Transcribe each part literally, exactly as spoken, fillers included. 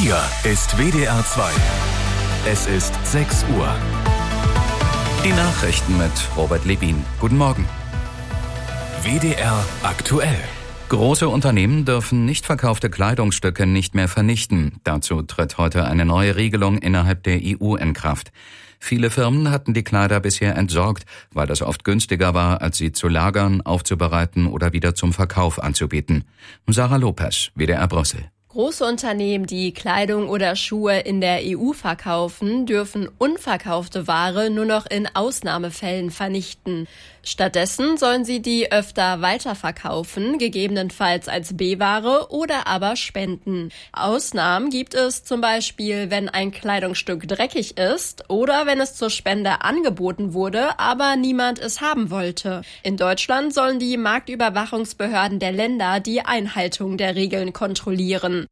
Hier ist W D R zwei. Es ist sechs Uhr. Die Nachrichten mit Robert Levin. Guten Morgen. W D R aktuell. Große Unternehmen dürfen nicht verkaufte Kleidungsstücke nicht mehr vernichten. Dazu tritt heute eine neue Regelung innerhalb der E U in Kraft. Viele Firmen hatten die Kleider bisher entsorgt, weil das oft günstiger war, als sie zu lagern, aufzubereiten oder wieder zum Verkauf anzubieten. Sarah Lopez, W D R Brüssel. Große Unternehmen, die Kleidung oder Schuhe in der E U verkaufen, dürfen unverkaufte Ware nur noch in Ausnahmefällen vernichten. Stattdessen sollen sie die öfter weiterverkaufen, gegebenenfalls als B-Ware oder aber spenden. Ausnahmen gibt es zum Beispiel, wenn ein Kleidungsstück dreckig ist oder wenn es zur Spende angeboten wurde, aber niemand es haben wollte. In Deutschland sollen die Marktüberwachungsbehörden der Länder die Einhaltung der Regeln kontrollieren.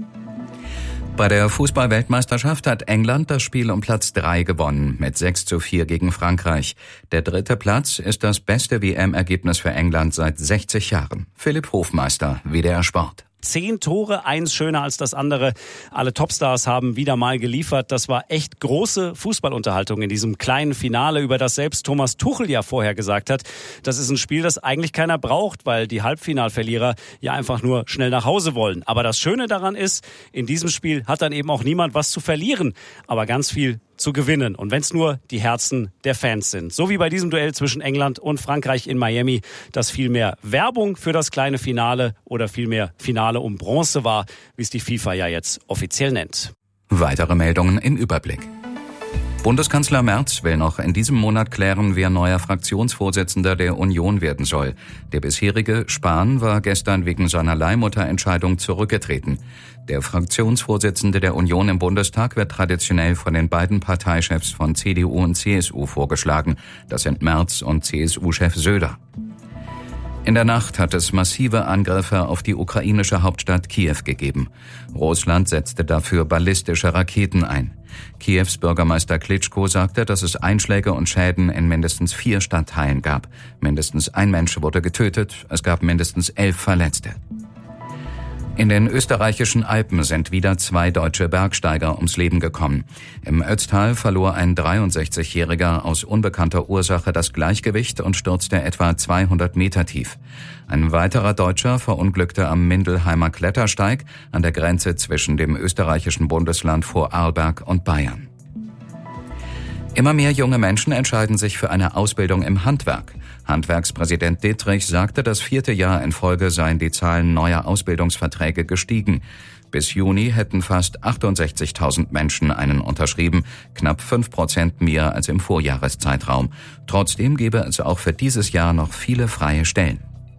Bei der Fußball-Weltmeisterschaft hat England das Spiel um Platz drei gewonnen, mit sechs zu vier gegen Frankreich. Der dritte Platz ist das beste W M-Ergebnis für England seit sechzig Jahren. Philipp Hofmeister, W D R Sport. Zehn Tore, eins schöner als das andere. Alle Topstars haben wieder mal geliefert. Das war echt große Fußballunterhaltung in diesem kleinen Finale, über das selbst Thomas Tuchel ja vorher gesagt hat. Das ist ein Spiel, das eigentlich keiner braucht, weil die Halbfinalverlierer ja einfach nur schnell nach Hause wollen. Aber das Schöne daran ist, in diesem Spiel hat dann eben auch niemand was zu verlieren, aber ganz viel zu gewinnen. Und wenn es nur die Herzen der Fans sind. So wie bei diesem Duell zwischen England und Frankreich in Miami, das viel mehr Werbung für das kleine Finale oder vielmehr Finale um Bronze war, wie es die FIFA ja jetzt offiziell nennt. Weitere Meldungen im Überblick. Bundeskanzler Merz will noch in diesem Monat klären, wer neuer Fraktionsvorsitzender der Union werden soll. Der bisherige Spahn war gestern wegen seiner Leihmutterentscheidung zurückgetreten. Der Fraktionsvorsitzende der Union im Bundestag wird traditionell von den beiden Parteichefs von C D U und C S U vorgeschlagen. Das sind Merz und C S U-Chef Söder. In der Nacht hat es massive Angriffe auf die ukrainische Hauptstadt Kiew gegeben. Russland setzte dafür ballistische Raketen ein. Kiews Bürgermeister Klitschko sagte, dass es Einschläge und Schäden in mindestens vier Stadtteilen gab. Mindestens ein Mensch wurde getötet, es gab mindestens elf Verletzte. In den österreichischen Alpen sind wieder zwei deutsche Bergsteiger ums Leben gekommen. Im Ötztal verlor ein dreiundsechzigjähriger aus unbekannter Ursache das Gleichgewicht und stürzte etwa zweihundert Meter tief. Ein weiterer Deutscher verunglückte am Mindelheimer Klettersteig an der Grenze zwischen dem österreichischen Bundesland Vorarlberg und Bayern. Immer mehr junge Menschen entscheiden sich für eine Ausbildung im Handwerk. Handwerkspräsident Dittrich sagte, das vierte Jahr in Folge seien die Zahlen neuer Ausbildungsverträge gestiegen. Bis Juni hätten fast achtundsechzigtausend Menschen einen unterschrieben, knapp fünf Prozent mehr als im Vorjahreszeitraum. Trotzdem gäbe es auch für dieses Jahr noch viele freie Stellen.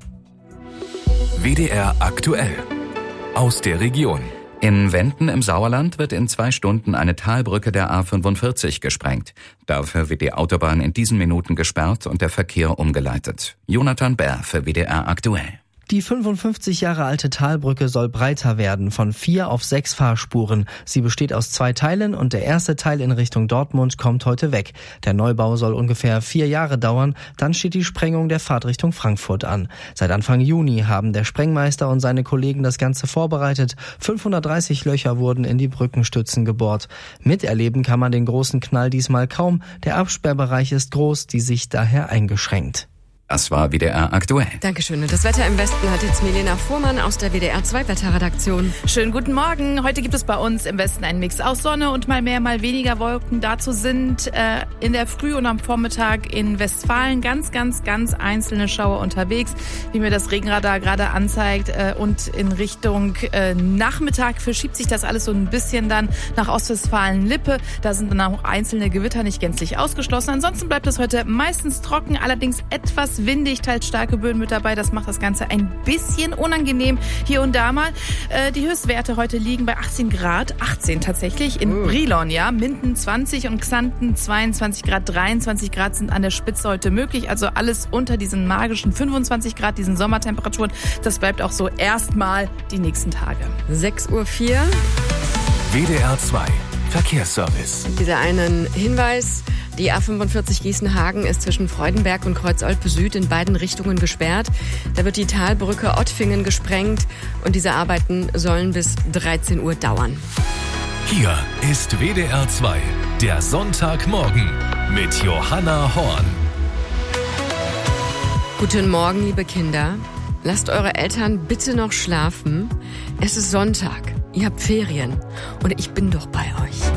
W D R aktuell. Aus der Region. In Wenden im Sauerland wird in zwei Stunden eine Talbrücke der A fünfundvierzig gesprengt. Dafür wird die Autobahn in diesen Minuten gesperrt und der Verkehr umgeleitet. Jonathan Bär für W D R aktuell. Die fünfundfünfzig Jahre alte Talbrücke soll breiter werden, von vier auf sechs Fahrspuren. Sie besteht aus zwei Teilen und der erste Teil in Richtung Dortmund kommt heute weg. Der Neubau soll ungefähr vier Jahre dauern, dann steht die Sprengung der Fahrtrichtung Frankfurt an. Seit Anfang Juni haben der Sprengmeister und seine Kollegen das Ganze vorbereitet. fünfhundertdreißig Löcher wurden in die Brückenstützen gebohrt. Miterleben kann man den großen Knall diesmal kaum. Der Absperrbereich ist groß, die Sicht daher eingeschränkt. Das war W D R aktuell. Dankeschön. Und das Wetter im Westen hat jetzt Milena Fuhrmann aus der W D R zwei Wetterredaktion. Schönen guten Morgen. Heute gibt es bei uns im Westen einen Mix aus Sonne und mal mehr, mal weniger Wolken. Dazu sind äh, in der Früh und am Vormittag in Westfalen ganz, ganz, ganz einzelne Schauer unterwegs, wie mir das Regenradar gerade anzeigt. Äh, und in Richtung äh, Nachmittag verschiebt sich das alles so ein bisschen dann nach Ostwestfalen-Lippe. Da sind dann auch einzelne Gewitter nicht gänzlich ausgeschlossen. Ansonsten bleibt es heute meistens trocken, allerdings etwas windig, teils starke Böen mit dabei. Das macht das Ganze ein bisschen unangenehm hier und da mal. Äh, die Höchstwerte heute liegen bei achtzehn Grad, achtzehn tatsächlich in Brilon, ja, Minden zwanzig und Xanten zweiundzwanzig Grad, dreiundzwanzig Grad sind an der Spitze heute möglich. Also alles unter diesen magischen fünfundzwanzig Grad, diesen Sommertemperaturen. Das bleibt auch so erstmal die nächsten Tage. sechs Uhr vier. W D R zwei Verkehrsservice. Dieser einen Hinweis. Die A fünfundvierzig Gießen-Hagen ist zwischen Freudenberg und Kreuzolpe Süd in beiden Richtungen gesperrt. Da wird die Talbrücke Ottfingen gesprengt und diese Arbeiten sollen bis dreizehn Uhr dauern. Hier ist W D R zwei, der Sonntagmorgen mit Johanna Horn. Guten Morgen, liebe Kinder. Lasst eure Eltern bitte noch schlafen. Es ist Sonntag. Ihr habt Ferien. Und ich bin doch bei euch.